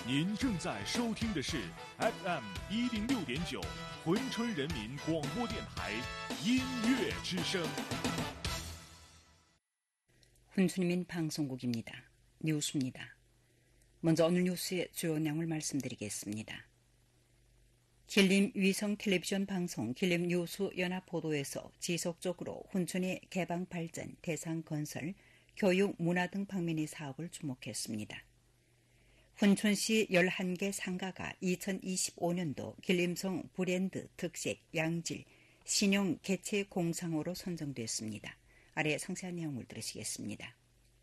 您正在收听的是 FM 106.9珲春人民广播电台音乐之声。 훈수님인 방송국입니다. 뉴스입니다. 먼저 오늘 뉴스의 주요 내용을 말씀드리겠습니다. 길림 위성 텔레비전 방송 길림 뉴스 연합 보도에서 지속적으로 훈촌의 개방 발전, 대상 건설, 교육, 문화 등 방면의 사업을 주목했습니다. 훈촌시 11개 상가가 2025년도 길림성 브랜드 특색 양질 신용 개체 공상호로 선정됐습니다. 아래 상세한 내용을 들으시겠습니다.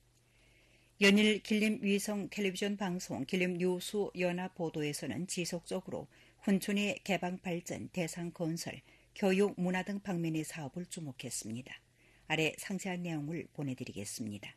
연일 길림 위성 텔레비전 방송 길림 뉴스 연합 보도에서는 지속적으로 훈촌의 개방 발전, 대상 건설, 교육, 문화 등 방면의 사업을 주목했습니다. 아래 상세한 내용을 보내드리겠습니다.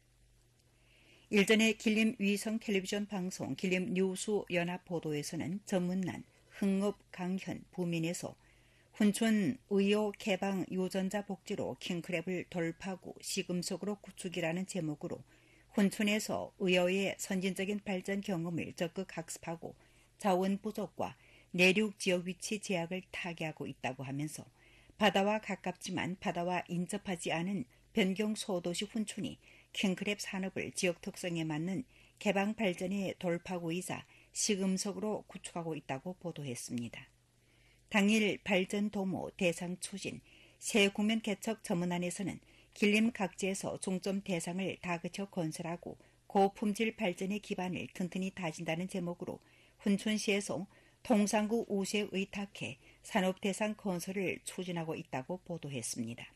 일전에 길림 위성 텔레비전 방송 길림 뉴스 연합 보도에서는 전문난, 흥업, 강현, 부민에서 훈촌 의료 개방 유전자 복지로 킹크랩을 돌파구 시금석으로 구축이라는 제목으로 훈촌에서 의료의 선진적인 발전 경험을 적극 학습하고 자원 부족과 내륙 지역 위치 제약을 타개하고 있다고 하면서 바다와 가깝지만 바다와 인접하지 않은 변경 소도시 훈촌이 킹크랩 산업을 지역 특성에 맞는 개방 발전의 돌파구이자 시금석으로 구축하고 있다고 보도했습니다. 당일 발전 도모 대상 추진 새 국면 개척 전문안에서는 길림 각지에서 종점 대상을 다그쳐 건설하고 고품질 발전의 기반을 튼튼히 다진다는 제목으로 훈촌시에서 통상구 우시에 의탁해 산업 대상 건설을 추진하고 있다고 보도했습니다.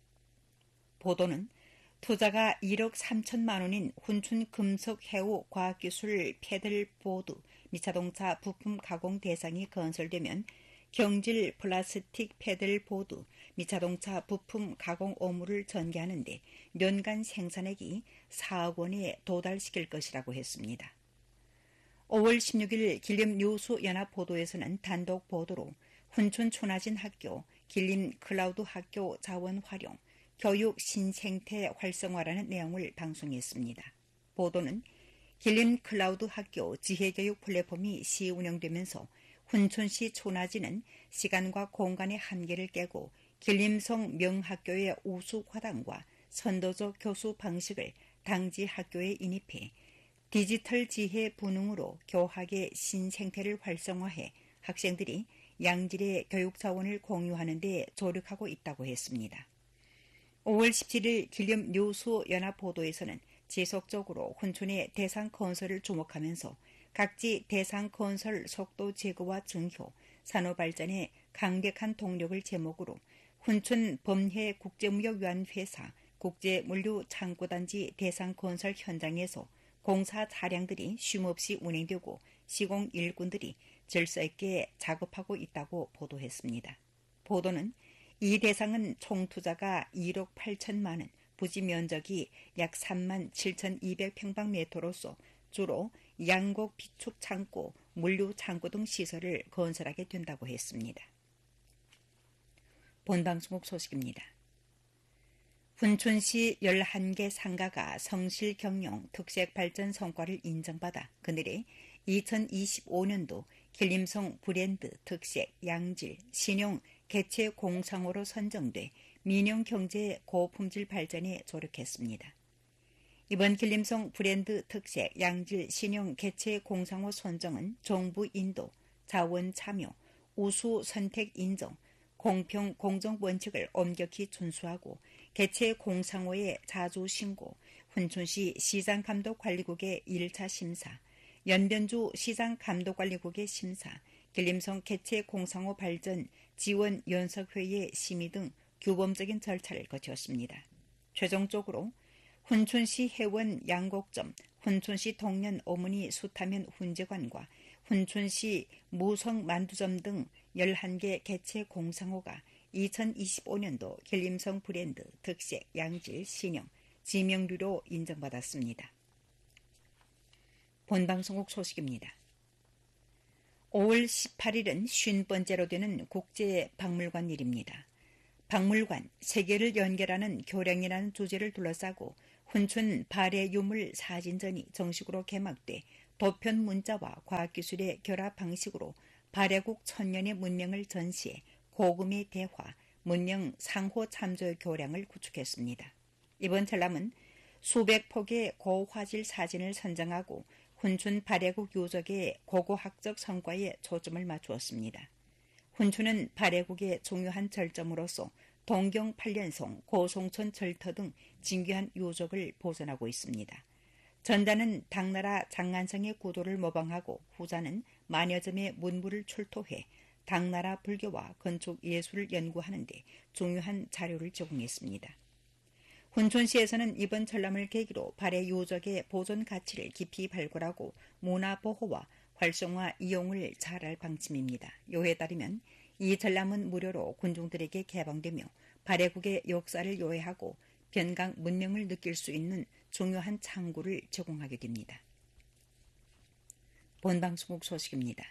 보도는 투자가 1억 3천만 원인 훈촌 금속 해우 과학기술 패들보드 미자동차 부품 가공 대상이 건설되면 경질 플라스틱 패들보드 미자동차 부품 가공 업무를 전개하는 데 연간 생산액이 4억 원에 도달시킬 것이라고 했습니다. 5월 16일 길림 뉴스 연합 보도에서는 단독 보도로 훈촌 초나진 학교, 길림 클라우드 학교 자원 활용, 교육 신생태 활성화라는 내용을 방송했습니다. 보도는 길림 클라우드 학교 지혜교육 플랫폼이 시운영되면서 훈촌시 초나지는 시간과 공간의 한계를 깨고 길림성 명학교의 우수화단과 선도적 교수 방식을 당지 학교에 인입해 디지털 지혜 분응으로 교학의 신생태를 활성화해 학생들이 양질의 교육 자원을 공유하는 데 조력하고 있다고 했습니다. 5월 17일 길림 뉴스 연합 보도에서는 지속적으로 훈촌의 대상 건설을 주목하면서 각지 대상 건설 속도 제고와 증효, 산업 발전에 강력한 동력을 제목으로 훈촌 범해 국제무역위안회사 국제물류창고단지 대상 건설 현장에서 공사 차량들이 쉼없이 운행되고 시공 일꾼들이 질서 있게 작업하고 있다고 보도했습니다. 보도는 이 대상은 총 투자가 1억 8천만 원, 부지 면적이 약 3만 7,200평방미터로서 주로 양곡 비축 창고, 물류 창고 등 시설을 건설하게 된다고 했습니다. 본방송국 소식입니다. 훈촌시 11개 상가가 성실 경영 특색 발전 성과를 인정받아 그늘에 2025년도 길림성 브랜드 특색 양질 신용 개체 공상호로 선정돼 민영경제 고품질 발전에 조력했습니다. 이번 길림성 브랜드 특색 양질 신용 개체 공상호 선정은 정부 인도, 자원 참여, 우수 선택 인정, 공평 공정 원칙을 엄격히 준수하고 개체 공상호의 자주 신고, 훈촌시 시장감독관리국의 1차 심사, 연변주 시장감독관리국의 심사, 길림성 개체 공상호 발전 지원 연석회의 심의 등 규범적인 절차를 거쳤습니다. 최종적으로 훈촌시 해원 양곡점, 훈촌시 동년 어머니 수타면 훈제관과 훈촌시 무성 만두점 등 11개 개체 공상호가 2025년도 길림성 브랜드 특색 양질 신형 지명류로 인정받았습니다. 본방송국 소식입니다. 5월 18일은 50번째로 되는 국제박물관일입니다. 박물관, 세계를 연결하는 교량이라는 주제를 둘러싸고 훈촌 발해유물 사진전이 정식으로 개막돼 도편 문자와 과학기술의 결합 방식으로 발해국 천년의 문명을 전시해 고금의 대화, 문명 상호 참조의 교량을 구축했습니다. 이번 전람은 수백 폭의 고화질 사진을 선정하고 훈춘 발해국 유적의 고고학적 성과에 초점을 맞추었습니다. 훈춘은 발해국의 중요한 절점으로서 동경 8년송, 고송천 절터 등 진귀한 유적을 보존하고 있습니다. 전자는 당나라 장안성의 구도를 모방하고 후자는 만여 점의 문물을 출토해 당나라 불교와 건축 예술을 연구하는 데 중요한 자료를 제공했습니다. 훈촌시에서는 이번 전람을 계기로 발해 유적의 보존 가치를 깊이 발굴하고 문화 보호와 활성화 이용을 잘할 방침입니다. 요에 따르면 이 전람은 무료로 군중들에게 개방되며 발해국의 역사를 요해하고 변강 문명을 느낄 수 있는 중요한 창구를 제공하게 됩니다. 본방송국 소식입니다.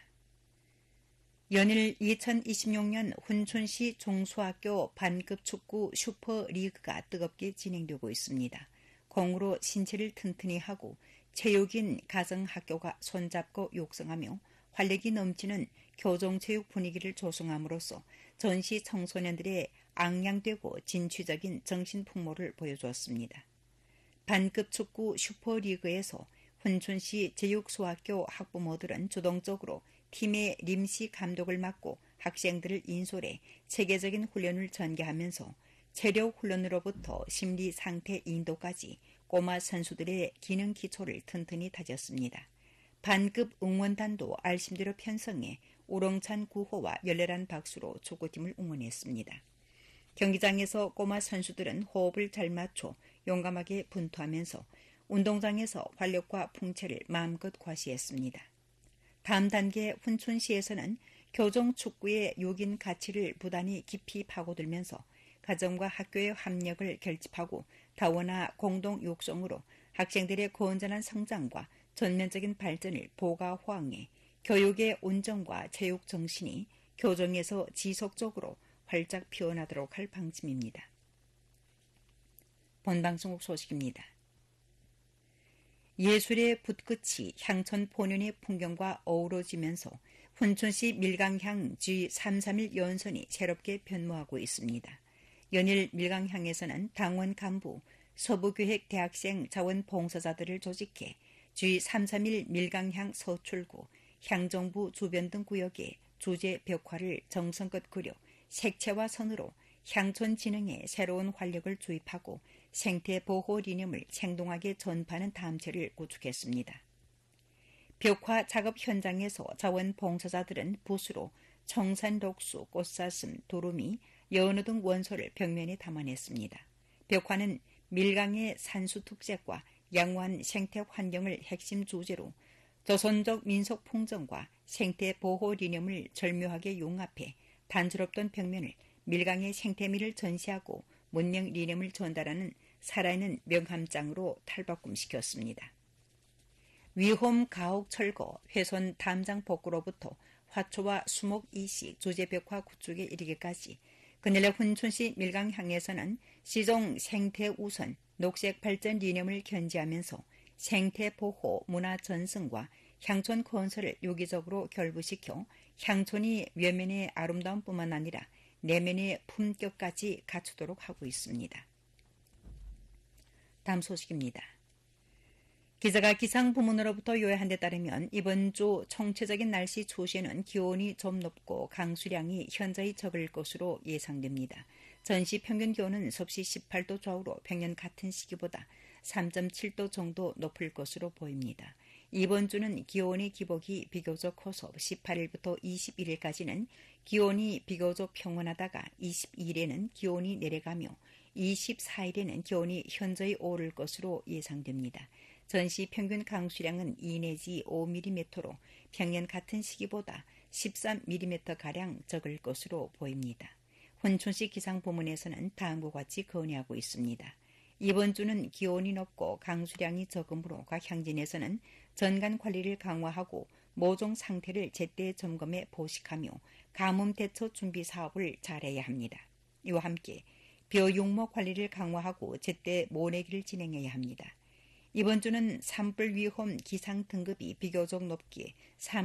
연일 2026년 훈춘시 중소학교 반급 축구 슈퍼리그가 뜨겁게 진행되고 있습니다. 공으로 신체를 튼튼히 하고 체육인 가정학교가 손잡고 육성하며 활력이 넘치는 교정체육 분위기를 조성함으로써 전시 청소년들의 앙양되고 진취적인 정신풍모를 보여주었습니다. 반급 축구 슈퍼리그에서 훈춘시 제육소학교 학부모들은 주동적으로 팀의臨시 감독을 맡고 학생들을 인솔해 체계적인 훈련을 전개하면서 체력 훈련으로부터 심리 상태 인도까지 꼬마 선수들의 기능 기초를 튼튼히 다졌습니다. 반급 응원단도 알심대로 편성해 우렁찬 구호와 열렬한 박수로 축구팀을 응원했습니다. 경기장에서 꼬마 선수들은 호흡을 잘 맞춰 용감하게 분투하면서 운동장에서 활력과 풍채를 마음껏 과시했습니다. 다음 단계 훈춘시에서는 교정축구의 요긴 가치를 부단히 깊이 파고들면서 가정과 학교의 협력을 결집하고 다원화 공동 육성으로 학생들의 건전한 성장과 전면적인 발전을 보가호항해 교육의 온정과 체육 정신이 교정에서 지속적으로 활짝 피어나도록 할 방침입니다. 본방송국 소식입니다. 예술의 붓끝이 향천 본연의 풍경과 어우러지면서 훈춘시 밀강향 G331 연선이 새롭게 변모하고 있습니다. 연일 밀강향에서는 당원 간부, 서부교획 대학생 자원봉사자들을 조직해 G331 밀강향 서출구, 향정부 주변 등 구역에 주제 벽화를 정성껏 그려 색채와 선으로 향촌 진흥에 새로운 활력을 주입하고 생태 보호 리념을 생동하게 전파하는 다음체를 구축했습니다. 벽화 작업 현장에서 자원봉사자들은 붓으로 청산, 독수, 꽃사슴, 두루미, 연어 등 원소를 벽면에 담아냈습니다. 벽화는 밀강의 산수 특색과 양호한 생태 환경을 핵심 주제로 조선적 민속 풍정과 생태 보호 리념을 절묘하게 융합해 단조롭던 벽면을 밀강의 생태미를 전시하고 문명 리념을 전달하는 살아있는 명함장으로 탈바꿈시켰습니다. 위홈 가옥 철거, 훼손 담장 복구로부터 화초와 수목 이식, 주제벽화 구축에 이르기까지 그늘의 훈춘시 밀강향에서는 시종 생태 우선, 녹색 발전 리념을 견지하면서 생태 보호, 문화 전승과 향촌 건설을 유기적으로 결부시켜 향촌이 외면의 아름다움뿐만 아니라 내면의 품격까지 갖추도록 하고 있습니다. 다음 소식입니다. 기자가 기상부문으로부터 요약한 데 따르면 이번 주 총체적인 날씨 추세는 기온이 좀 높고 강수량이 현저히 적을 것으로 예상됩니다. 전시 평균 기온은 섭씨 18도 좌우로 평년 같은 시기보다 3.7도 정도 높을 것으로 보입니다. 이번 주는 기온의 기복이 비교적 커서 18일부터 21일까지는 기온이 비교적 평온하다가 22일에는 기온이 내려가며 24일에는 기온이 현저히 오를 것으로 예상됩니다. 전시 평균 강수량은 2 내지 5mm로 평년 같은 시기보다 13mm가량 적을 것으로 보입니다. 훈춘시 기상부문에서는 다음과 같이 건의하고 있습니다. 이번 주는 기온이 높고 강수량이 적으므로 각 향진에서는 전간 관리를 강화하고 모종 상태를 제때 점검해 보식하며 가뭄 대처 준비 사업을 잘해야 합니다. 이와 함께 벼육목 관리를 강화하고 제때 모내기를 진행해야 합니다. 이번 주는 산불 위험 기상 등급이 비교적 높기에